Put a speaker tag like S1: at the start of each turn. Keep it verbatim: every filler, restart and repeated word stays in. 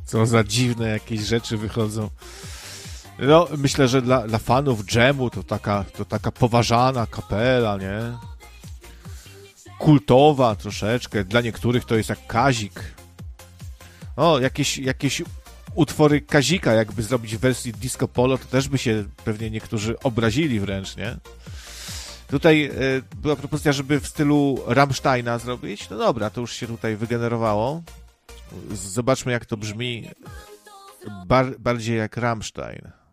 S1: Co za dziwne jakieś rzeczy wychodzą. No, myślę, że dla, dla fanów dżemu to taka, to taka poważana kapela, nie? Kultowa troszeczkę. Dla niektórych to jest jak Kazik. O, jakieś, jakieś utwory Kazika jakby zrobić w wersji disco polo, to też by się pewnie niektórzy obrazili wręcz, nie? Tutaj y, była propozycja, żeby w stylu Rammsteina zrobić. No dobra, to już się tutaj wygenerowało. Zobaczmy, jak to brzmi bar- bardziej jak Rammstein.